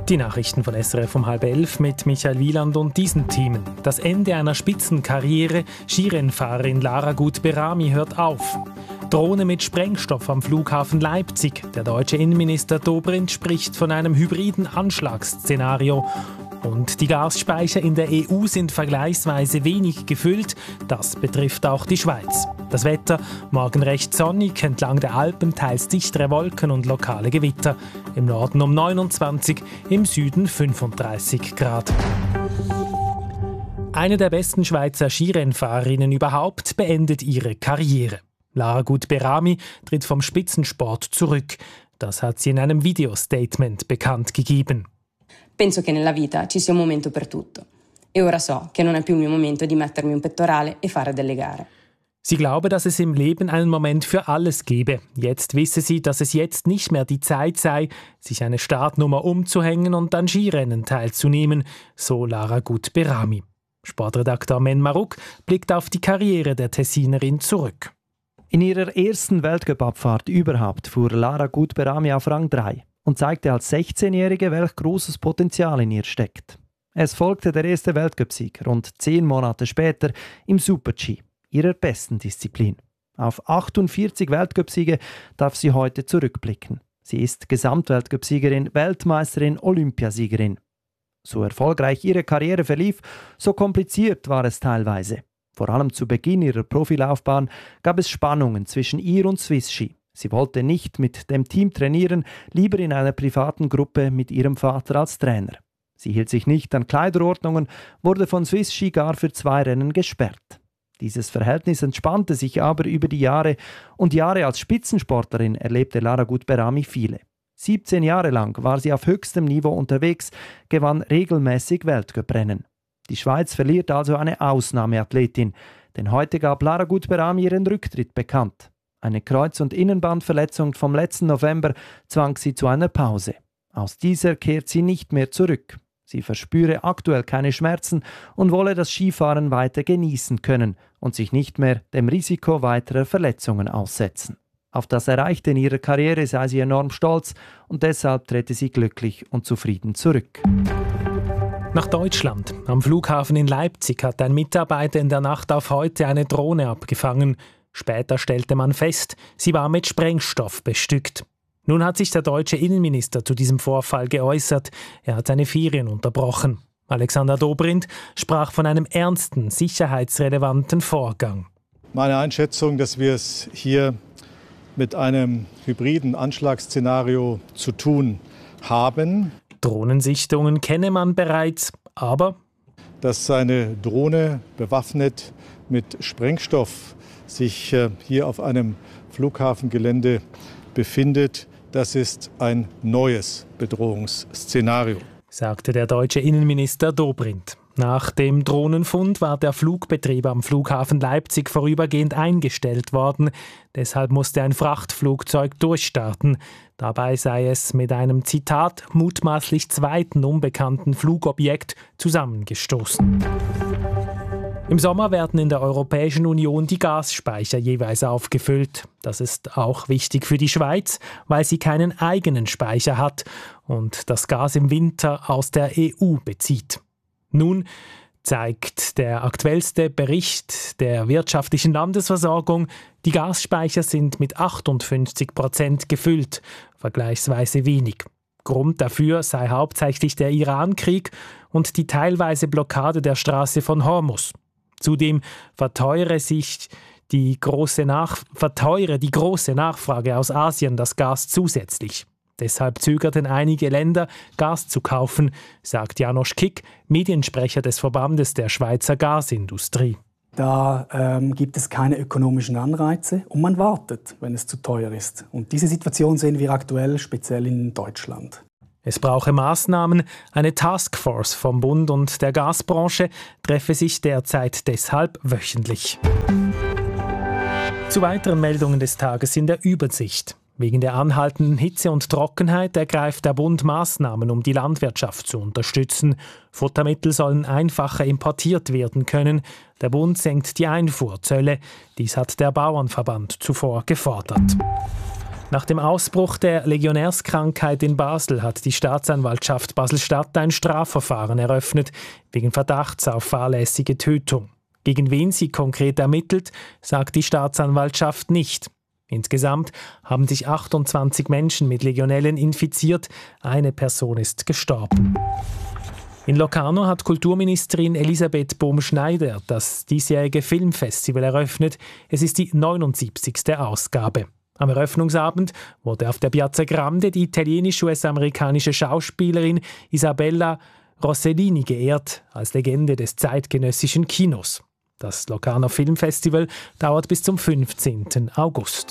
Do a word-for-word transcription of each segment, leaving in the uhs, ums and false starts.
Die Nachrichten von S R F um halb elf mit Michael Wieland und diesen Themen. Das Ende einer Spitzenkarriere. Skirennfahrerin Lara Gut-Berami hört auf. Drohne mit Sprengstoff am Flughafen Leipzig. Der deutsche Innenminister Dobrindt spricht von einem hybriden Anschlagsszenario. Und die Gasspeicher in der E U sind vergleichsweise wenig gefüllt. Das betrifft auch die Schweiz. Das Wetter, morgen recht sonnig, entlang der Alpen teils dichtere Wolken und lokale Gewitter. Im Norden um neunundzwanzig, im Süden fünfunddreißig Grad. Eine der besten Schweizer Skirennfahrerinnen überhaupt beendet ihre Karriere. Lara Gut-Berami tritt vom Spitzensport zurück. Das hat sie in einem Videostatement bekannt gegeben. Penso che nella vita ci sia un momento per tutto. E ora so che non è più il mio momento di mettermi un pettorale e fare delle gare. Sie glaube, dass es im Leben einen Moment für alles gebe. Jetzt wisse sie, dass es jetzt nicht mehr die Zeit sei, sich eine Startnummer umzuhängen und an Skirennen teilzunehmen, so Lara Gut-Berami. Sportredakteur Men Maruk blickt auf die Karriere der Tessinerin zurück. In ihrer ersten Weltcup-Abfahrt überhaupt fuhr Lara Gut-Berami auf Rang drei und zeigte als sechzehnjährige, welch großes Potenzial in ihr steckt. Es folgte der erste Weltcupsieg rund zehn Monate später im Super-G, ihrer besten Disziplin. Auf achtundvierzig Weltcupsiege darf sie heute zurückblicken. Sie ist Gesamtweltcupsiegerin, Weltmeisterin, Olympiasiegerin. So erfolgreich ihre Karriere verlief, so kompliziert war es teilweise. Vor allem zu Beginn ihrer Profilaufbahn gab es Spannungen zwischen ihr und Swiss Ski. Sie wollte nicht mit dem Team trainieren, lieber in einer privaten Gruppe mit ihrem Vater als Trainer. Sie hielt sich nicht an Kleiderordnungen, wurde von Swiss Ski gar für zwei Rennen gesperrt. Dieses Verhältnis entspannte sich aber über die Jahre und Jahre als Spitzensportlerin erlebte Lara Gut-Berami viele. siebzehn Jahre lang war sie auf höchstem Niveau unterwegs, gewann regelmäßig Weltcuprennen. Die Schweiz verliert also eine Ausnahmeathletin, denn heute gab Lara Gut-Berami ihren Rücktritt bekannt. Eine Kreuz- und Innenbandverletzung vom letzten November zwang sie zu einer Pause. Aus dieser kehrt sie nicht mehr zurück. Sie verspüre aktuell keine Schmerzen und wolle das Skifahren weiter genießen können und sich nicht mehr dem Risiko weiterer Verletzungen aussetzen. Auf das Erreichte in ihrer Karriere sei sie enorm stolz und deshalb trete sie glücklich und zufrieden zurück. Nach Deutschland. Am Flughafen in Leipzig hat ein Mitarbeiter in der Nacht auf heute eine Drohne abgefangen. Später stellte man fest, sie war mit Sprengstoff bestückt. Nun hat sich der deutsche Innenminister zu diesem Vorfall geäußert. Er hat seine Ferien unterbrochen. Alexander Dobrindt sprach von einem ernsten, sicherheitsrelevanten Vorgang. Meine Einschätzung, dass wir es hier mit einem hybriden Anschlagsszenario zu tun haben. Drohnensichtungen kenne man bereits, aber dass eine Drohne bewaffnet mit Sprengstoff sich hier auf einem Flughafengelände befindet, das ist ein neues Bedrohungsszenario, sagte der deutsche Innenminister Dobrindt. Nach dem Drohnenfund war der Flugbetrieb am Flughafen Leipzig vorübergehend eingestellt worden. Deshalb musste ein Frachtflugzeug durchstarten. Dabei sei es mit einem, Zitat, mutmaßlich zweiten unbekannten Flugobjekt zusammengestoßen. Im Sommer werden in der Europäischen Union die Gasspeicher jeweils aufgefüllt. Das ist auch wichtig für die Schweiz, weil sie keinen eigenen Speicher hat und das Gas im Winter aus der E U bezieht. Nun zeigt der aktuellste Bericht der wirtschaftlichen Landesversorgung, die Gasspeicher sind mit achtundfünfzig Prozent gefüllt, vergleichsweise wenig. Grund dafür sei hauptsächlich der Irankrieg und die teilweise Blockade der Straße von Hormuz. Zudem verteure sich die große, Nach- verteure die große Nachfrage aus Asien das Gas zusätzlich. Deshalb zögerten einige Länder, Gas zu kaufen, sagt Janosch Kick, Mediensprecher des Verbandes der Schweizer Gasindustrie. Da ähm, gibt es keine ökonomischen Anreize und man wartet, wenn es zu teuer ist. Und diese Situation sehen wir aktuell speziell in Deutschland. Es brauche Maßnahmen. Eine Taskforce vom Bund und der Gasbranche treffe sich derzeit deshalb wöchentlich. Zu weiteren Meldungen des Tages in der Übersicht. Wegen der anhaltenden Hitze und Trockenheit ergreift der Bund Maßnahmen, um die Landwirtschaft zu unterstützen. Futtermittel sollen einfacher importiert werden können. Der Bund senkt die Einfuhrzölle. Dies hat der Bauernverband zuvor gefordert. Nach dem Ausbruch der Legionärskrankheit in Basel hat die Staatsanwaltschaft Basel-Stadt ein Strafverfahren eröffnet, wegen Verdachts auf fahrlässige Tötung. Gegen wen sie konkret ermittelt, sagt die Staatsanwaltschaft nicht. Insgesamt haben sich achtundzwanzig Menschen mit Legionellen infiziert, eine Person ist gestorben. In Locarno hat Kulturministerin Elisabeth Bohm-Schneider das diesjährige Filmfestival eröffnet. Es ist die neunundsiebzigste Ausgabe. Am Eröffnungsabend wurde auf der Piazza Grande die italienisch-US-amerikanische Schauspielerin Isabella Rossellini geehrt, als Legende des zeitgenössischen Kinos. Das Locarno Filmfestival dauert bis zum fünfzehnten August.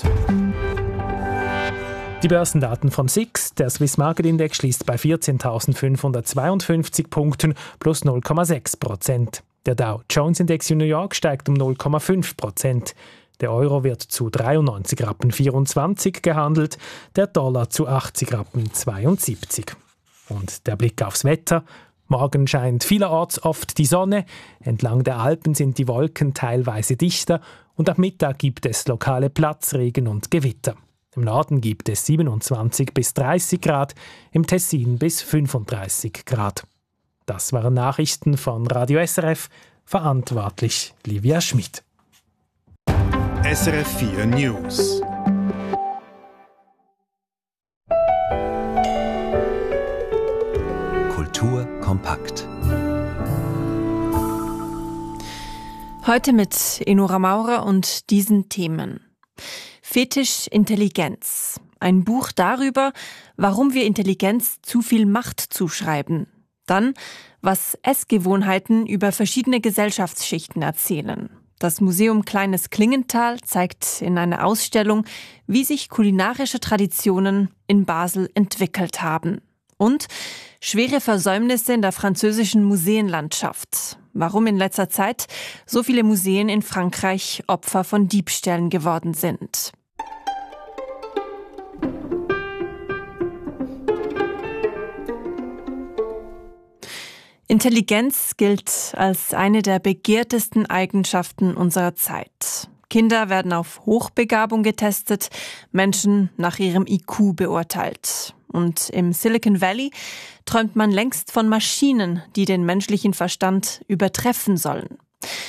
Die Börsendaten von S I X. Der Swiss Market Index schließt bei vierzehntausendfünfhundertzweiundfünfzig Punkten plus null Komma sechs Prozent. Der Dow Jones Index in New York steigt um null Komma fünf Prozent. Der Euro wird zu dreiundneunzig Rappen vierundzwanzig gehandelt, der Dollar zu achtzig Rappen zweiundsiebzig. Und der Blick aufs Wetter. Morgen scheint vielerorts oft die Sonne, entlang der Alpen sind die Wolken teilweise dichter und ab Mittag gibt es lokale Platzregen und Gewitter. Im Norden gibt es siebenundzwanzig bis dreißig Grad, im Tessin bis fünfunddreißig Grad. Das waren Nachrichten von Radio S R F, verantwortlich Livia Schmid. S R F vier News. Kultur kompakt. Heute mit Enora Maurer und diesen Themen. Fetisch Intelligenz. Ein Buch darüber, warum wir Intelligenz zu viel Macht zuschreiben. Dann, was Essgewohnheiten über verschiedene Gesellschaftsschichten erzählen. Das Museum Kleines Klingenthal zeigt in einer Ausstellung, wie sich kulinarische Traditionen in Basel entwickelt haben. Und schwere Versäumnisse in der französischen Museenlandschaft. Warum in letzter Zeit so viele Museen in Frankreich Opfer von Diebstählen geworden sind. Intelligenz gilt als eine der begehrtesten Eigenschaften unserer Zeit. Kinder werden auf Hochbegabung getestet, Menschen nach ihrem I Q beurteilt. Und im Silicon Valley träumt man längst von Maschinen, die den menschlichen Verstand übertreffen sollen.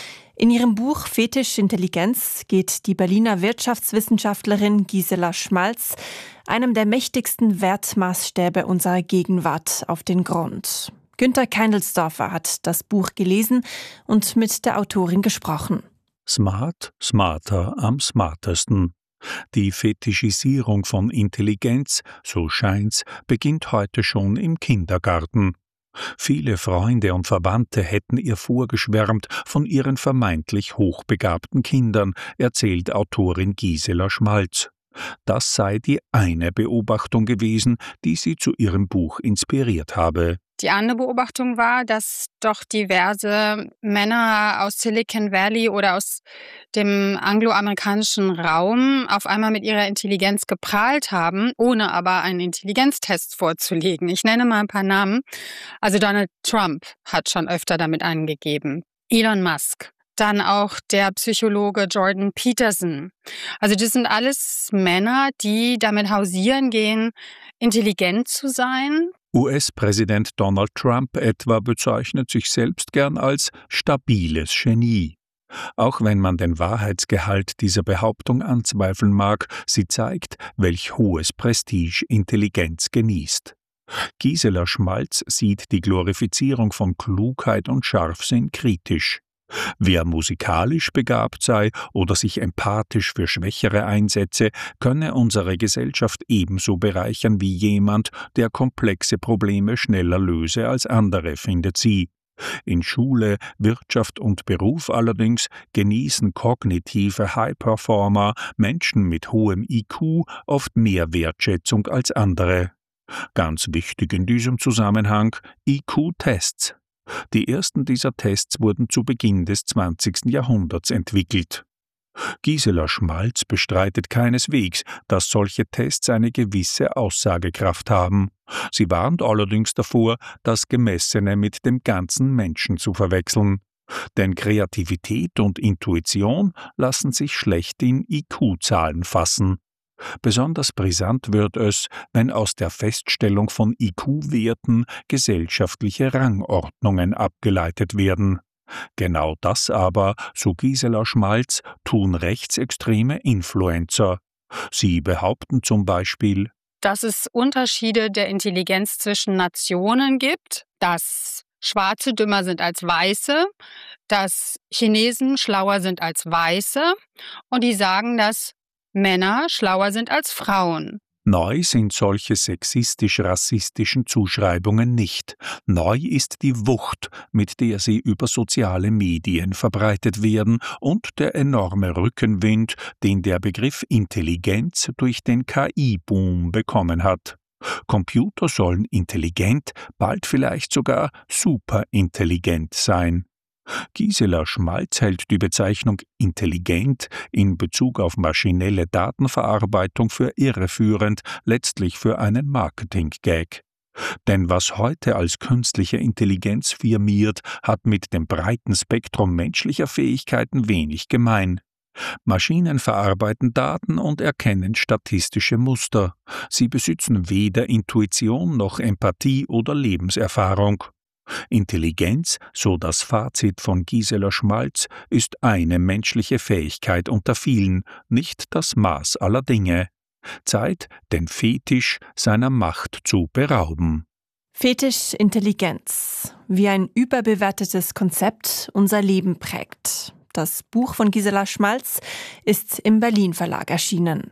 In ihrem Buch Fetisch Intelligenz geht die Berliner Wirtschaftswissenschaftlerin Gisela Schmalz einem der mächtigsten Wertmaßstäbe unserer Gegenwart auf den Grund. Günther Keindelsdorfer hat das Buch gelesen und mit der Autorin gesprochen. Smart, smarter, am smartesten. Die Fetischisierung von Intelligenz, so scheint's, beginnt heute schon im Kindergarten. Viele Freunde und Verwandte hätten ihr vorgeschwärmt von ihren vermeintlich hochbegabten Kindern, erzählt Autorin Gisela Schmalz. Das sei die eine Beobachtung gewesen, die sie zu ihrem Buch inspiriert habe. Die andere Beobachtung war, dass doch diverse Männer aus Silicon Valley oder aus dem angloamerikanischen Raum auf einmal mit ihrer Intelligenz geprahlt haben, ohne aber einen Intelligenztest vorzulegen. Ich nenne mal ein paar Namen. Also Donald Trump hat schon öfter damit angegeben. Elon Musk. Dann auch der Psychologe Jordan Peterson. Also das sind alles Männer, die damit hausieren gehen, intelligent zu sein. U S-Präsident Donald Trump etwa bezeichnet sich selbst gern als stabiles Genie. Auch wenn man den Wahrheitsgehalt dieser Behauptung anzweifeln mag, sie zeigt, welch hohes Prestige Intelligenz genießt. Gisela Schmalz sieht die Glorifizierung von Klugheit und Scharfsinn kritisch. Wer musikalisch begabt sei oder sich empathisch für Schwächere einsetze, könne unsere Gesellschaft ebenso bereichern wie jemand, der komplexe Probleme schneller löse als andere, findet sie. In Schule, Wirtschaft und Beruf allerdings genießen kognitive High-Performer, Menschen mit hohem I Q, oft mehr Wertschätzung als andere. Ganz wichtig in diesem Zusammenhang I Q-Tests. Die ersten dieser Tests wurden zu Beginn des zwanzigsten Jahrhunderts entwickelt. Gisela Schmalz bestreitet keineswegs, dass solche Tests eine gewisse Aussagekraft haben. Sie warnt allerdings davor, das Gemessene mit dem ganzen Menschen zu verwechseln. Denn Kreativität und Intuition lassen sich schlecht in I Q-Zahlen fassen. Besonders brisant wird es, wenn aus der Feststellung von I Q-Werten gesellschaftliche Rangordnungen abgeleitet werden. Genau das aber, so Gisela Schmalz, tun rechtsextreme Influencer. Sie behaupten zum Beispiel, dass es Unterschiede der Intelligenz zwischen Nationen gibt, dass Schwarze dümmer sind als Weiße, dass Chinesen schlauer sind als Weiße und die sagen, dass Männer schlauer sind als Frauen. Neu sind solche sexistisch-rassistischen Zuschreibungen nicht. Neu ist die Wucht, mit der sie über soziale Medien verbreitet werden und der enorme Rückenwind, den der Begriff Intelligenz durch den K I-Boom bekommen hat. Computer sollen intelligent, bald vielleicht sogar superintelligent sein. Gisela Schmalz hält die Bezeichnung intelligent in Bezug auf maschinelle Datenverarbeitung für irreführend, letztlich für einen Marketing-Gag. Denn was heute als künstliche Intelligenz firmiert, hat mit dem breiten Spektrum menschlicher Fähigkeiten wenig gemein. Maschinen verarbeiten Daten und erkennen statistische Muster. Sie besitzen weder Intuition noch Empathie oder Lebenserfahrung. Intelligenz, so das Fazit von Gisela Schmalz, ist eine menschliche Fähigkeit unter vielen, nicht das Maß aller Dinge. Zeit, den Fetisch seiner Macht zu berauben. Fetisch Intelligenz, wie ein überbewertetes Konzept unser Leben prägt. Das Buch von Gisela Schmalz ist im Berlin Verlag erschienen.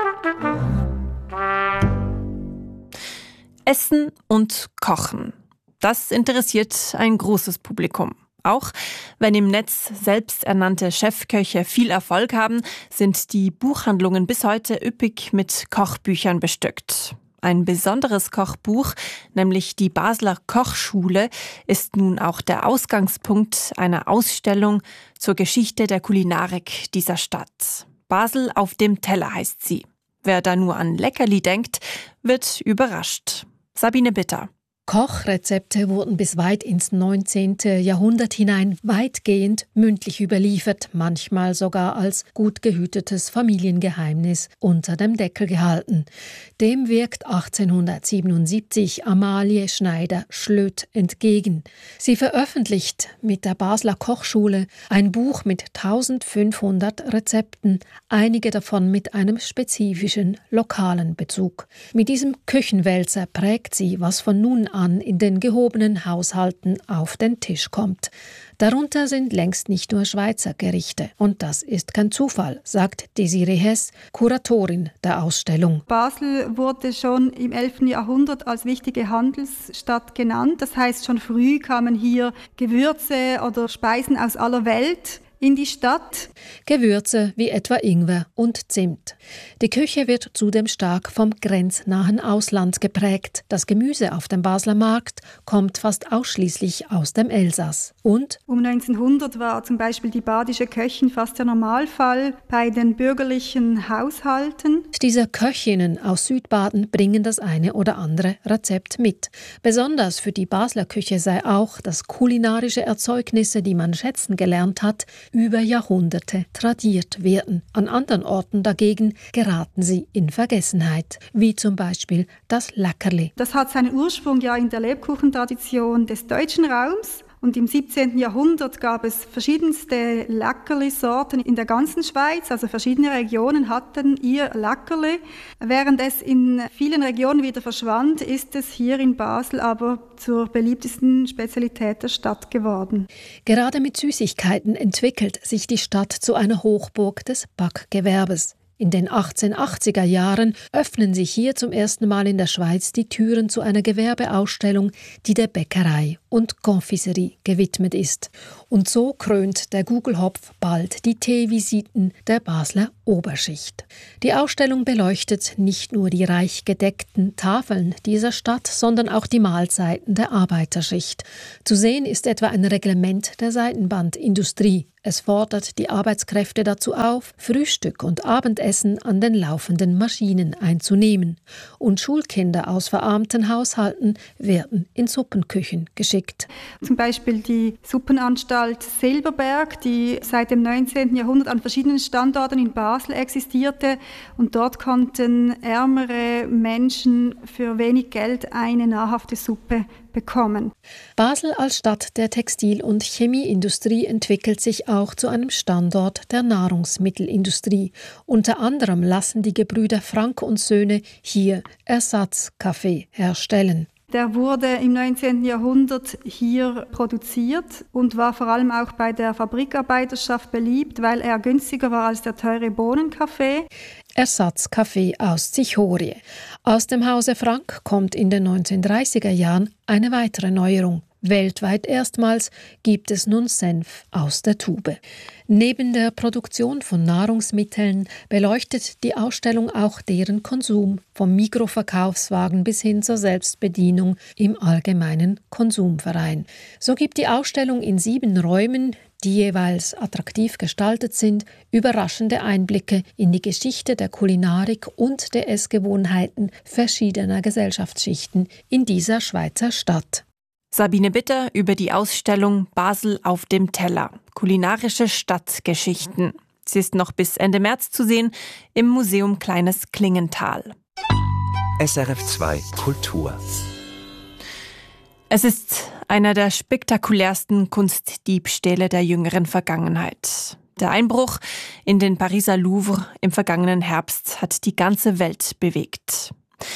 Essen und Kochen. Das interessiert ein großes Publikum. Auch wenn im Netz selbsternannte Chefköche viel Erfolg haben, sind die Buchhandlungen bis heute üppig mit Kochbüchern bestückt. Ein besonderes Kochbuch, nämlich die Basler Kochschule, ist nun auch der Ausgangspunkt einer Ausstellung zur Geschichte der Kulinarik dieser Stadt. Basel auf dem Teller heißt sie. Wer da nur an Leckerli denkt, wird überrascht. Sabine Bitter. Kochrezepte wurden bis weit ins neunzehnte Jahrhundert hinein weitgehend mündlich überliefert, manchmal sogar als gut gehütetes Familiengeheimnis unter dem Deckel gehalten. Dem wirkt achtzehnhundertsiebenundsiebzig Amalie Schneider-Schlöth entgegen. Sie veröffentlicht mit der Basler Kochschule ein Buch mit eintausendfünfhundert Rezepten, einige davon mit einem spezifischen lokalen Bezug. Mit diesem Küchenwälzer prägt sie, was von nun an an in den gehobenen Haushalten auf den Tisch kommt. Darunter sind längst nicht nur Schweizer Gerichte. Und das ist kein Zufall, sagt Desiree Hess, Kuratorin der Ausstellung. Basel wurde schon im elften Jahrhundert als wichtige Handelsstadt genannt. Das heißt, schon früh kamen hier Gewürze oder Speisen aus aller Welt in die Stadt. Gewürze wie etwa Ingwer und Zimt. Die Küche wird zudem stark vom grenznahen Ausland geprägt. Das Gemüse auf dem Basler Markt kommt fast ausschließlich aus dem Elsass. Und um neunzehnhundert war zum Beispiel die badische Köchin fast der Normalfall bei den bürgerlichen Haushalten. Diese Köchinnen aus Südbaden bringen das eine oder andere Rezept mit. Besonders für die Basler Küche sei auch, dass kulinarische Erzeugnisse, die man schätzen gelernt hat, über Jahrhunderte tradiert werden. An anderen Orten dagegen geraten sie in Vergessenheit, wie zum Beispiel das Lackerli. Das hat seinen Ursprung ja in der Lebkuchentradition des deutschen Raums. Und im siebzehnten Jahrhundert gab es verschiedenste Lackerli-Sorten in der ganzen Schweiz. Also verschiedene Regionen hatten ihr Lackerli. Während es in vielen Regionen wieder verschwand, ist es hier in Basel aber zur beliebtesten Spezialität der Stadt geworden. Gerade mit Süßigkeiten entwickelt sich die Stadt zu einer Hochburg des Backgewerbes. In den achtzehnhundertachtziger Jahren öffnen sich hier zum ersten Mal in der Schweiz die Türen zu einer Gewerbeausstellung, die der Bäckerei und Confiserie gewidmet ist. Und so krönt der Gugelhopf bald die Teevisiten der Basler Oberschicht. Die Ausstellung beleuchtet nicht nur die reich gedeckten Tafeln dieser Stadt, sondern auch die Mahlzeiten der Arbeiterschicht. Zu sehen ist etwa ein Reglement der Seidenbandindustrie. Es fordert die Arbeitskräfte dazu auf, Frühstück und Abendessen an den laufenden Maschinen einzunehmen. Und Schulkinder aus verarmten Haushalten werden in Suppenküchen geschickt. Zum Beispiel die Suppenanstalt Silberberg, die seit dem neunzehnten Jahrhundert an verschiedenen Standorten in Basel existierte. Und dort konnten ärmere Menschen für wenig Geld eine nahrhafte Suppe bekommen. Basel als Stadt der Textil- und Chemieindustrie entwickelt sich auch zu einem Standort der Nahrungsmittelindustrie. Unter anderem lassen die Gebrüder Frank und Söhne hier Ersatzkaffee herstellen. Der wurde im neunzehnten Jahrhundert hier produziert und war vor allem auch bei der Fabrikarbeiterschaft beliebt, weil er günstiger war als der teure Bohnenkaffee. Ersatzkaffee aus Zichorie. Aus dem Hause Frank kommt in den neunzehnhundertdreißiger Jahren eine weitere Neuerung. Weltweit erstmals gibt es nun Senf aus der Tube. Neben der Produktion von Nahrungsmitteln beleuchtet die Ausstellung auch deren Konsum, vom Mikroverkaufswagen bis hin zur Selbstbedienung im allgemeinen Konsumverein. So gibt die Ausstellung in sieben Räumen, die jeweils attraktiv gestaltet sind, überraschende Einblicke in die Geschichte der Kulinarik und der Essgewohnheiten verschiedener Gesellschaftsschichten in dieser Schweizer Stadt. Sabine Bitter über die Ausstellung Basel auf dem Teller – kulinarische Stadtgeschichten. Sie ist noch bis Ende März zu sehen im Museum Kleines Klingenthal. S R F zwei Kultur. Es ist einer der spektakulärsten Kunstdiebstähle der jüngeren Vergangenheit. Der Einbruch in den Pariser Louvre im vergangenen Herbst hat die ganze Welt bewegt.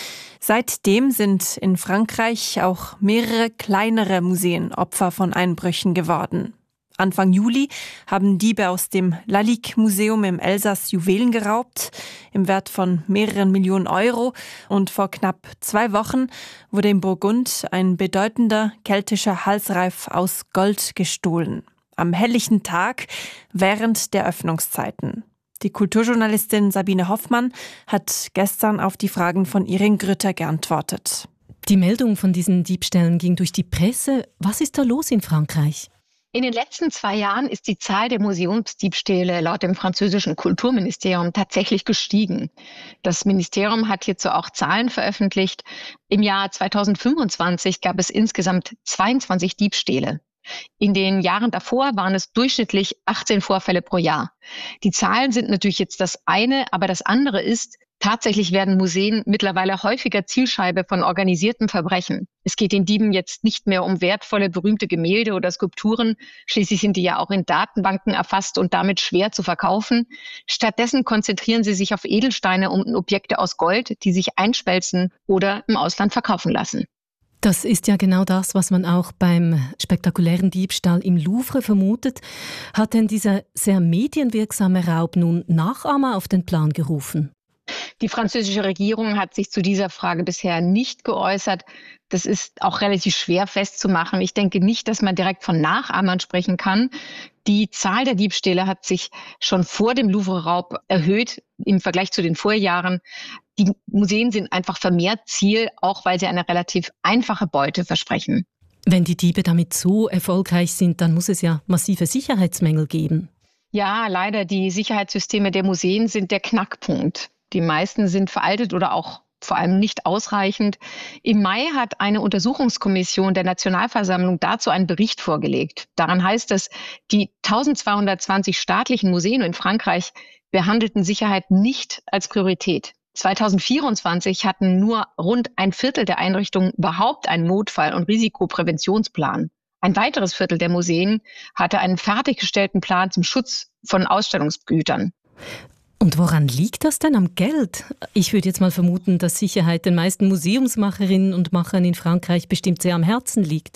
Seitdem sind in Frankreich auch mehrere kleinere Museen Opfer von Einbrüchen geworden. Anfang Juli haben Diebe aus dem Lalique-Museum im Elsass Juwelen geraubt, im Wert von mehreren Millionen Euro. Und vor knapp zwei Wochen wurde in Burgund ein bedeutender keltischer Halsreif aus Gold gestohlen. Am helllichten Tag während der Öffnungszeiten. Die Kulturjournalistin Sabine Hoffmann hat gestern auf die Fragen von Irene Grütter geantwortet. Die Meldung von diesen Diebstählen ging durch die Presse. Was ist da los in Frankreich? In den letzten zwei Jahren ist die Zahl der Museumsdiebstähle laut dem französischen Kulturministerium tatsächlich gestiegen. Das Ministerium hat hierzu auch Zahlen veröffentlicht. Im Jahr zweitausendfünfundzwanzig gab es insgesamt zweiundzwanzig Diebstähle. In den Jahren davor waren es durchschnittlich achtzehn Vorfälle pro Jahr. Die Zahlen sind natürlich jetzt das eine, aber das andere ist, tatsächlich werden Museen mittlerweile häufiger Zielscheibe von organisiertem Verbrechen. Es geht den Dieben jetzt nicht mehr um wertvolle, berühmte Gemälde oder Skulpturen. Schließlich sind die ja auch in Datenbanken erfasst und damit schwer zu verkaufen. Stattdessen konzentrieren sie sich auf Edelsteine und Objekte aus Gold, die sich einschmelzen oder im Ausland verkaufen lassen. Das ist ja genau das, was man auch beim spektakulären Diebstahl im Louvre vermutet. Hat denn dieser sehr medienwirksame Raub nun Nachahmer auf den Plan gerufen? Die französische Regierung hat sich zu dieser Frage bisher nicht geäußert. Das ist auch relativ schwer festzumachen. Ich denke nicht, dass man direkt von Nachahmern sprechen kann. Die Zahl der Diebstähle hat sich schon vor dem Louvre-Raub erhöht im Vergleich zu den Vorjahren. Die Museen sind einfach vermehrt Ziel, auch weil sie eine relativ einfache Beute versprechen. Wenn die Diebe damit so erfolgreich sind, dann muss es ja massive Sicherheitsmängel geben. Ja, leider, die Sicherheitssysteme der Museen sind der Knackpunkt. Die meisten sind veraltet oder auch vor allem nicht ausreichend. Im Mai hat eine Untersuchungskommission der Nationalversammlung dazu einen Bericht vorgelegt. Daran heißt es, die eintausendzweihundertzwanzig staatlichen Museen in Frankreich behandelten Sicherheit nicht als Priorität. zweitausendvierundzwanzig hatten nur rund ein Viertel der Einrichtungen überhaupt einen Notfall- und Risikopräventionsplan. Ein weiteres Viertel der Museen hatte einen fertiggestellten Plan zum Schutz von Ausstellungsgütern. Und woran liegt das denn am Geld? Ich würde jetzt mal vermuten, dass Sicherheit den meisten Museumsmacherinnen und Machern in Frankreich bestimmt sehr am Herzen liegt.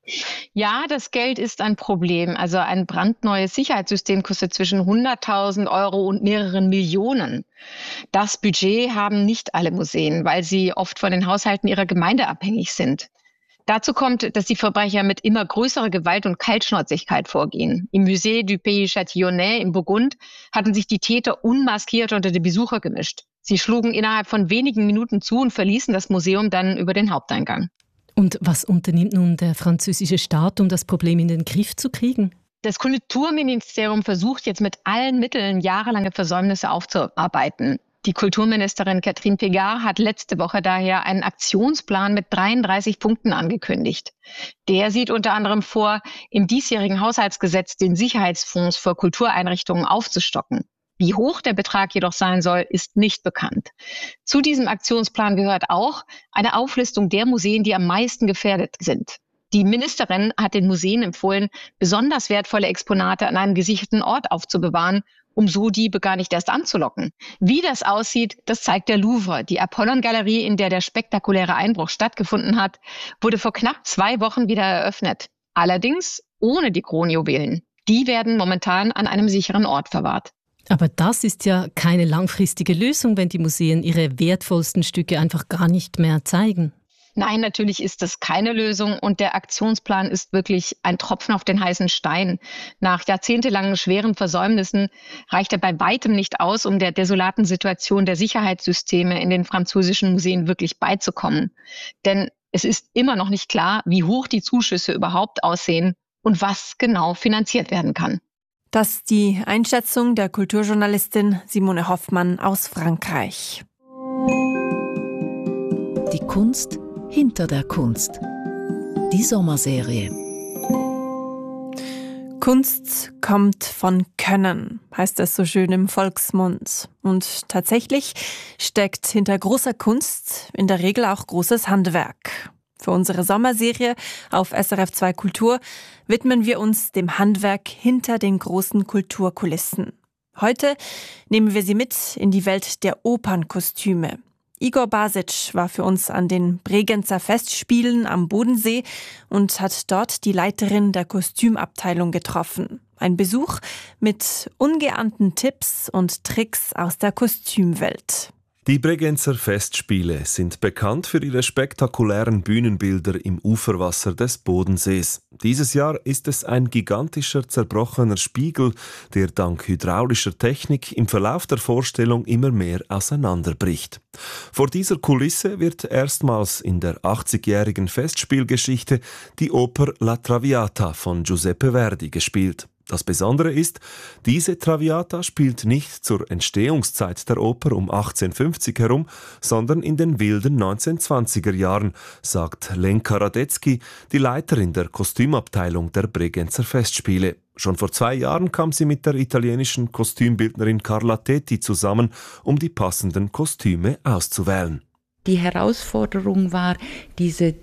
Ja, das Geld ist ein Problem. Also ein brandneues Sicherheitssystem kostet zwischen hunderttausend Euro und mehreren Millionen. Das Budget haben nicht alle Museen, weil sie oft von den Haushalten ihrer Gemeinde abhängig sind. Dazu kommt, dass die Verbrecher mit immer größerer Gewalt und Kaltschnäuzigkeit vorgehen. Im Musée du Pays Châtillonnais in Burgund hatten sich die Täter unmaskiert unter die Besucher gemischt. Sie schlugen innerhalb von wenigen Minuten zu und verließen das Museum dann über den Haupteingang. Und was unternimmt nun der französische Staat, um das Problem in den Griff zu kriegen? Das Kulturministerium versucht jetzt mit allen Mitteln, jahrelange Versäumnisse aufzuarbeiten. Die Kulturministerin Catherine Pégard hat letzte Woche daher einen Aktionsplan mit dreiunddreißig Punkten angekündigt. Der sieht unter anderem vor, im diesjährigen Haushaltsgesetz den Sicherheitsfonds für Kultureinrichtungen aufzustocken. Wie hoch der Betrag jedoch sein soll, ist nicht bekannt. Zu diesem Aktionsplan gehört auch eine Auflistung der Museen, die am meisten gefährdet sind. Die Ministerin hat den Museen empfohlen, besonders wertvolle Exponate an einem gesicherten Ort aufzubewahren, um so Diebe gar nicht erst anzulocken. Wie das aussieht, das zeigt der Louvre. Die Apollon-Galerie, in der der spektakuläre Einbruch stattgefunden hat, wurde vor knapp zwei Wochen wieder eröffnet. Allerdings ohne die Kronjuwelen. Die werden momentan an einem sicheren Ort verwahrt. Aber das ist ja keine langfristige Lösung, wenn die Museen ihre wertvollsten Stücke einfach gar nicht mehr zeigen. Nein, natürlich ist das keine Lösung und der Aktionsplan ist wirklich ein Tropfen auf den heißen Stein. Nach jahrzehntelangen schweren Versäumnissen reicht er bei weitem nicht aus, um der desolaten Situation der Sicherheitssysteme in den französischen Museen wirklich beizukommen. Denn es ist immer noch nicht klar, wie hoch die Zuschüsse überhaupt aussehen und was genau finanziert werden kann. Das ist die Einschätzung der Kulturjournalistin Simone Hoffmann aus Frankreich. Die Kunst hinter der Kunst. Die Sommerserie. Kunst kommt von Können, heißt es so schön im Volksmund. Und tatsächlich steckt hinter großer Kunst in der Regel auch großes Handwerk. Für unsere Sommerserie auf S R F zwei Kultur widmen wir uns dem Handwerk hinter den großen Kulturkulissen. Heute nehmen wir Sie mit in die Welt der Opernkostüme. Igor Basic war für uns an den Bregenzer Festspielen am Bodensee und hat dort die Leiterin der Kostümabteilung getroffen. Ein Besuch mit ungeahnten Tipps und Tricks aus der Kostümwelt. Die Bregenzer Festspiele sind bekannt für ihre spektakulären Bühnenbilder im Uferwasser des Bodensees. Dieses Jahr ist es ein gigantischer zerbrochener Spiegel, der dank hydraulischer Technik im Verlauf der Vorstellung immer mehr auseinanderbricht. Vor dieser Kulisse wird erstmals in der achtzigjährigen Festspielgeschichte die Oper La Traviata von Giuseppe Verdi gespielt. Das Besondere ist, diese Traviata spielt nicht zur Entstehungszeit der Oper um achtzehnhundertfünfzig herum, sondern in den wilden neunzehnhundertzwanziger Jahren, sagt Lenka Radetzky, die Leiterin der Kostümabteilung der Bregenzer Festspiele. Schon vor zwei Jahren kam sie mit der italienischen Kostümbildnerin Carla Tetti zusammen, um die passenden Kostüme auszuwählen. Die Herausforderung war, diese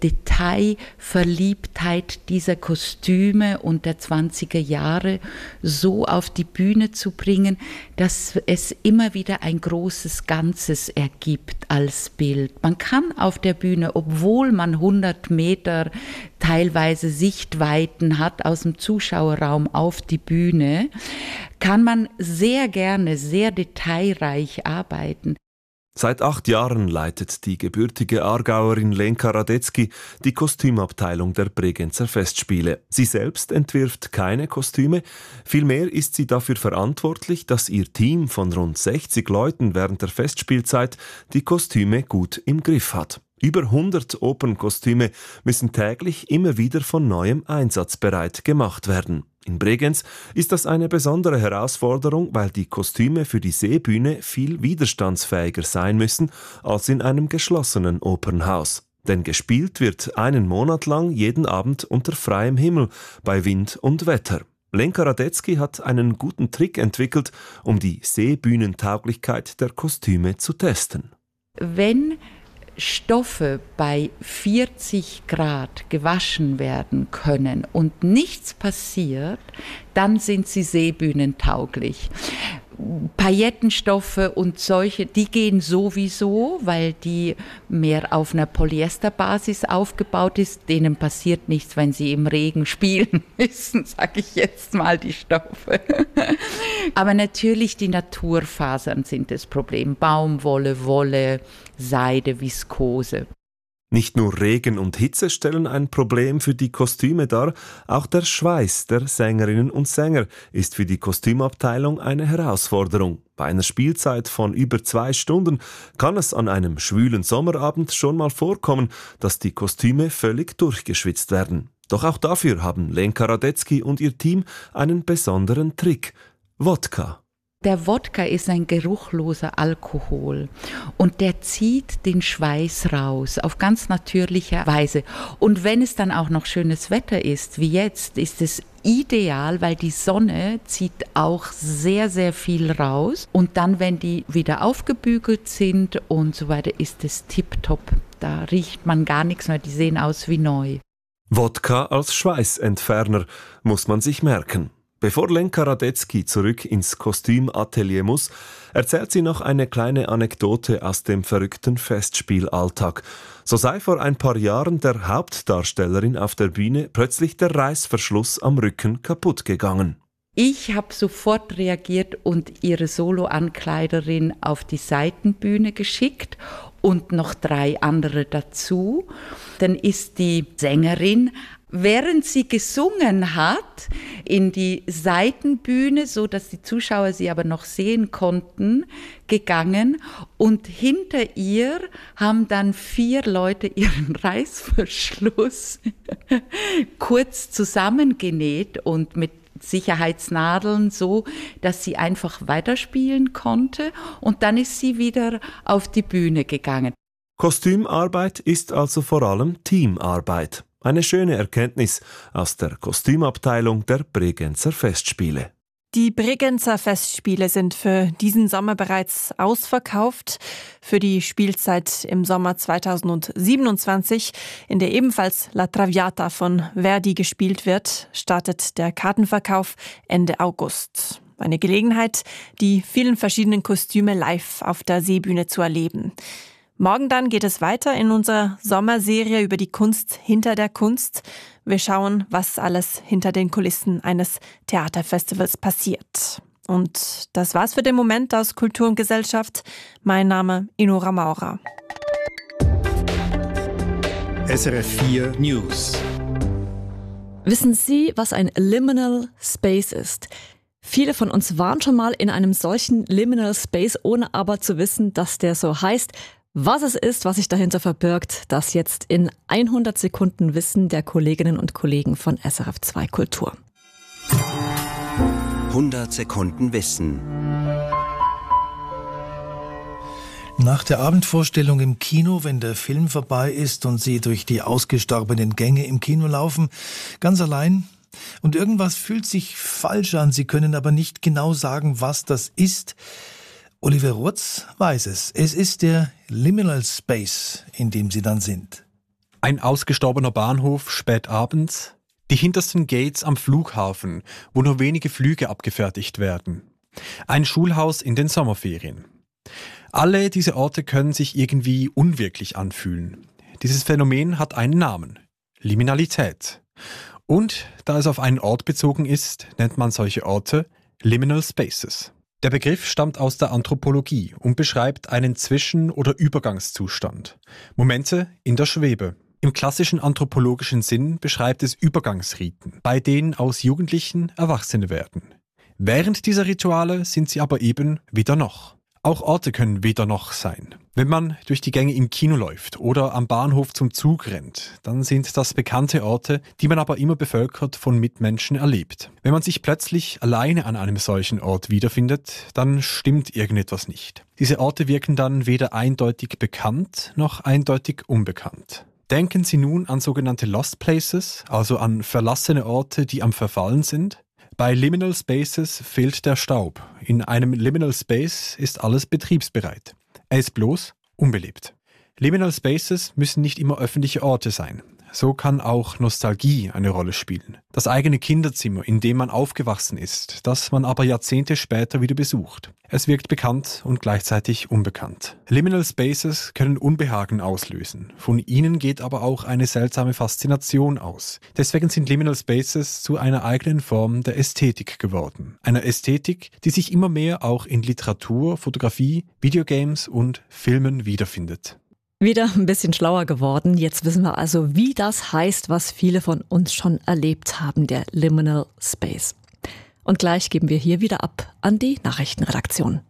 Detailverliebtheit dieser Kostüme und der zwanziger Jahre so auf die Bühne zu bringen, dass es immer wieder ein großes Ganzes ergibt als Bild. Man kann auf der Bühne, obwohl man hundert Meter teilweise Sichtweiten hat aus dem Zuschauerraum auf die Bühne, kann man sehr gerne, sehr detailreich arbeiten. Seit acht Jahren leitet die gebürtige Aargauerin Lenka Radetzky die Kostümabteilung der Bregenzer Festspiele. Sie selbst entwirft keine Kostüme, vielmehr ist sie dafür verantwortlich, dass ihr Team von rund sechzig Leuten während der Festspielzeit die Kostüme gut im Griff hat. Über hundert Opernkostüme müssen täglich immer wieder von neuem einsatzbereit gemacht werden. In Bregenz ist das eine besondere Herausforderung, weil die Kostüme für die Seebühne viel widerstandsfähiger sein müssen als in einem geschlossenen Opernhaus. Denn gespielt wird einen Monat lang jeden Abend unter freiem Himmel, bei Wind und Wetter. Lenka Radetzky hat einen guten Trick entwickelt, um die Seebühnentauglichkeit der Kostüme zu testen. Wenn Stoffe bei vierzig Grad gewaschen werden können und nichts passiert, dann sind sie seebühnentauglich. Paillettenstoffe und solche, die gehen sowieso, weil die mehr auf einer Polyesterbasis aufgebaut ist. Denen passiert nichts, wenn sie im Regen spielen müssen, sage ich jetzt mal, die Stoffe. Aber natürlich die Naturfasern sind das Problem. Baumwolle, Wolle, Seide, Viskose. Nicht nur Regen und Hitze stellen ein Problem für die Kostüme dar, auch der Schweiß der Sängerinnen und Sänger ist für die Kostümabteilung eine Herausforderung. Bei einer Spielzeit von über zwei Stunden kann es an einem schwülen Sommerabend schon mal vorkommen, dass die Kostüme völlig durchgeschwitzt werden. Doch auch dafür haben Lenka Radetzky und ihr Team einen besonderen Trick: Wodka. Der Wodka ist ein geruchloser Alkohol und der zieht den Schweiß raus auf ganz natürliche Weise. Und wenn es dann auch noch schönes Wetter ist, wie jetzt, ist es ideal, weil die Sonne zieht auch sehr, sehr viel raus. Und dann, wenn die wieder aufgebügelt sind und so weiter, ist es tipptopp. Da riecht man gar nichts mehr, die sehen aus wie neu. Wodka als Schweißentferner muss man sich merken. Bevor Lenka Radetzky zurück ins Kostümatelier muss, erzählt sie noch eine kleine Anekdote aus dem verrückten Festspielalltag. So sei vor ein paar Jahren der Hauptdarstellerin auf der Bühne plötzlich der Reißverschluss am Rücken kaputt gegangen. Ich habe sofort reagiert und ihre Soloankleiderin auf die Seitenbühne geschickt und noch drei andere dazu. Dann ist die Sängerin, während sie gesungen hat, in die Seitenbühne, so dass die Zuschauer sie aber noch sehen konnten, gegangen. Und hinter ihr haben dann vier Leute ihren Reißverschluss kurz zusammengenäht und mit Sicherheitsnadeln so, dass sie einfach weiterspielen konnte. Und dann ist sie wieder auf die Bühne gegangen. Kostümarbeit ist also vor allem Teamarbeit. Eine schöne Erkenntnis aus der Kostümabteilung der Bregenzer Festspiele. Die Bregenzer Festspiele sind für diesen Sommer bereits ausverkauft. Für die Spielzeit im Sommer zweitausendsiebenundzwanzig, in der ebenfalls La Traviata von Verdi gespielt wird, startet der Kartenverkauf Ende August. Eine Gelegenheit, die vielen verschiedenen Kostüme live auf der Seebühne zu erleben. Morgen dann geht es weiter in unserer Sommerserie über die Kunst hinter der Kunst. Wir schauen, was alles hinter den Kulissen eines Theaterfestivals passiert. Und das war's für den Moment aus Kultur und Gesellschaft. Mein Name Inora Maurer. S R F vier News. Wissen Sie, was ein Liminal Space ist? Viele von uns waren schon mal in einem solchen Liminal Space, ohne aber zu wissen, dass der so heißt. Was es ist, was sich dahinter verbirgt, das jetzt in hundert Sekunden Wissen der Kolleginnen und Kollegen von S R F zwei Kultur. hundert Sekunden Wissen. Nach der Abendvorstellung im Kino, wenn der Film vorbei ist und Sie durch die ausgestorbenen Gänge im Kino laufen, ganz allein, und irgendwas fühlt sich falsch an, Sie können aber nicht genau sagen, was das ist. Oliver Rutz weiß es. Es ist der Liminal Space, in dem Sie dann sind. Ein ausgestorbener Bahnhof spät abends, die hintersten Gates am Flughafen, wo nur wenige Flüge abgefertigt werden. Ein Schulhaus in den Sommerferien. Alle diese Orte können sich irgendwie unwirklich anfühlen. Dieses Phänomen hat einen Namen: Liminalität. Und da es auf einen Ort bezogen ist, nennt man solche Orte Liminal Spaces. Der Begriff stammt aus der Anthropologie und beschreibt einen Zwischen- oder Übergangszustand. Momente in der Schwebe. Im klassischen anthropologischen Sinn beschreibt es Übergangsriten, bei denen aus Jugendlichen Erwachsene werden. Während dieser Rituale sind sie aber eben weder noch. Auch Orte können weder noch sein. Wenn man durch die Gänge im Kino läuft oder am Bahnhof zum Zug rennt, dann sind das bekannte Orte, die man aber immer bevölkert von Mitmenschen erlebt. Wenn man sich plötzlich alleine an einem solchen Ort wiederfindet, dann stimmt irgendetwas nicht. Diese Orte wirken dann weder eindeutig bekannt noch eindeutig unbekannt. Denken Sie nun an sogenannte Lost Places, also an verlassene Orte, die am Verfallen sind. Bei Liminal Spaces fehlt der Staub. In einem Liminal Space ist alles betriebsbereit. Er ist bloß unbelebt. Liminal Spaces müssen nicht immer öffentliche Orte sein. So kann auch Nostalgie eine Rolle spielen. Das eigene Kinderzimmer, in dem man aufgewachsen ist, das man aber Jahrzehnte später wieder besucht. Es wirkt bekannt und gleichzeitig unbekannt. Liminal Spaces können Unbehagen auslösen. Von ihnen geht aber auch eine seltsame Faszination aus. Deswegen sind Liminal Spaces zu einer eigenen Form der Ästhetik geworden. Einer Ästhetik, die sich immer mehr auch in Literatur, Fotografie, Videogames und Filmen wiederfindet. Wieder ein bisschen schlauer geworden. Jetzt wissen wir also, wie das heißt, was viele von uns schon erlebt haben, der Liminal Space. Und gleich geben wir hier wieder ab an die Nachrichtenredaktion.